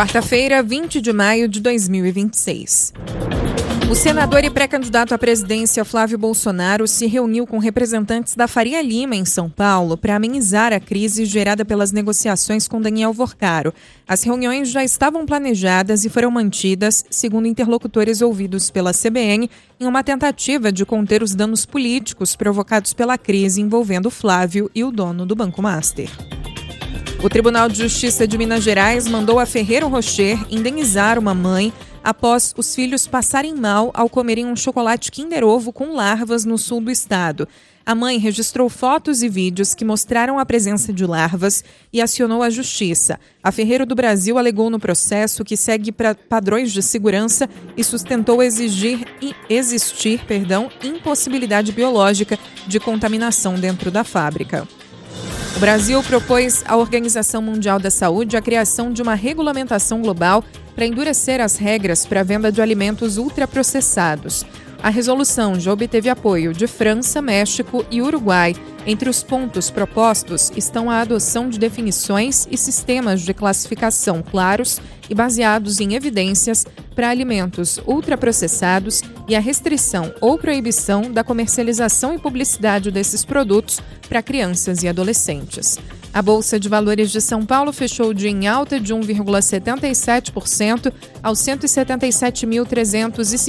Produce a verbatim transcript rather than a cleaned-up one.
Quarta-feira, vinte de maio de dois mil e vinte e seis. O senador e pré-candidato à presidência Flávio Bolsonaro se reuniu com representantes da Faria Lima, em São Paulo, para amenizar a crise gerada pelas negociações com Daniel Vorcaro. As reuniões já estavam planejadas e foram mantidas, segundo interlocutores ouvidos pela C B N, em uma tentativa de conter os danos políticos provocados pela crise envolvendo Flávio e o dono do Banco Master. O Tribunal de Justiça de Minas Gerais mandou a Ferrero Rocher indenizar uma mãe após os filhos passarem mal ao comerem um chocolate Kinder Ovo com larvas no sul do estado. A mãe registrou fotos e vídeos que mostraram a presença de larvas e acionou a justiça. A Ferrero do Brasil alegou no processo que segue pra padrões de segurança e sustentou exigir, existir perdão, impossibilidade biológica de contaminação dentro da fábrica. O Brasil propôs à Organização Mundial da Saúde a criação de uma regulamentação global para endurecer as regras para a venda de alimentos ultraprocessados. A resolução já obteve apoio de França, México e Uruguai. Entre os pontos propostos estão a adoção de definições e sistemas de classificação claros e baseados em evidências para alimentos ultraprocessados e a restrição ou proibição da comercialização e publicidade desses produtos para crianças e adolescentes. A Bolsa de Valores de São Paulo fechou o dia em alta de um vírgula setenta e sete por cento aos cento e setenta e sete mil trezentos e cinquenta